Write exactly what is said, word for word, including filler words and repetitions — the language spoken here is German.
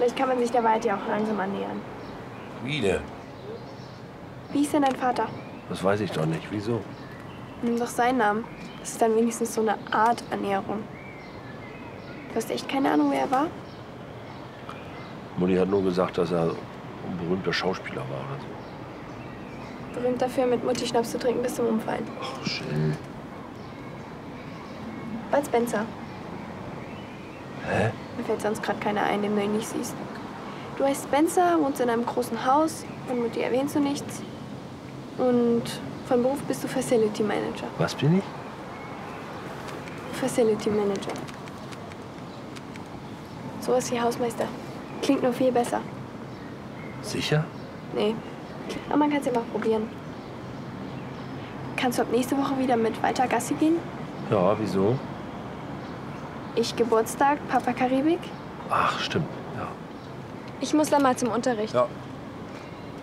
Vielleicht kann man sich der Wahrheit ja auch langsam annähern. Wie denn? Wie ist denn dein Vater? Das weiß ich doch nicht. Wieso? Nimm doch seinen Namen. Das ist dann wenigstens so eine Art Annäherung. Du hast echt keine Ahnung, wer er war? Mutti hat nur gesagt, dass er ein berühmter Schauspieler war oder so. Berühmt dafür, mit Mutti Schnaps zu trinken bis zum Umfallen. Ach, schön. Bud Spencer. Hä? Mir fällt sonst gerade keiner ein, den du ihn nicht siehst. Du heißt Spencer, wohnst in einem großen Haus. Von Mutti erwähnst du nichts. Und von Beruf bist du Facility Manager. Was bin ich? Facility Manager. Sowas wie Hausmeister. Klingt nur viel besser. Sicher? Nee. Aber man kann es ja mal probieren. Kannst du ab nächste Woche wieder mit Walter Gassi gehen? Ja, wieso? Ich Geburtstag, Papa Karibik. Ach, stimmt, ja. Ich muss dann mal zum Unterricht. Ja,